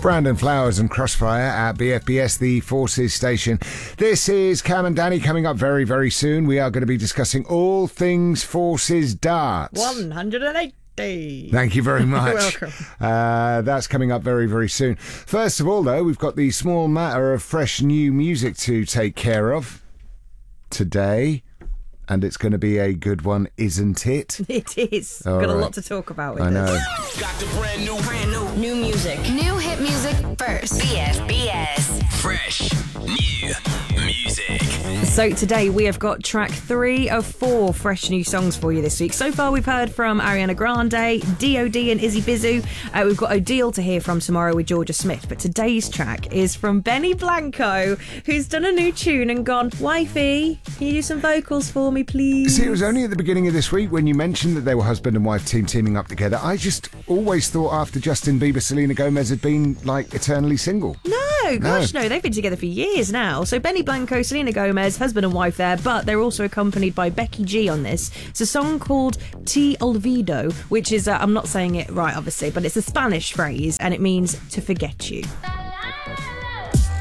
Brandon Flowers and Crossfire at BFBS, the Forces station. This is Cam and Danny. Coming up very, very soon, we are going to be discussing all things Forces darts. 180. Thank you very much. You're welcome. That's coming up very, very soon. First of all, though, we've got the small matter of fresh new music to take care of today. And it's going to be a good one, isn't it? It is. All We've got right. a lot to talk about with I know. this. Got the brand new music. New hit music first. BFBS. fresh new music. So today we have got track 3 of 4 fresh new songs for you this week. So far we've heard from Ariana Grande, D.O.D. and Izzy Bizu. We've got Odile to hear from tomorrow with Georgia Smith. But today's track is from Benny Blanco, who's done a new tune and gone, "Wifey, can you do some vocals for me, please?" See, it was only at the beginning of this week when you mentioned that they were husband and wife teaming up together. I just always thought after Justin Bieber, Selena Gomez had been like eternally single. No, gosh, no. They've been together for years now. So Benny Blanco, Selena Gomez, husband and wife there, but they're also accompanied by Becky G on this. It's a song called Te Olvido, which is, I'm not saying it right, obviously, but it's a Spanish phrase, and it means to forget you.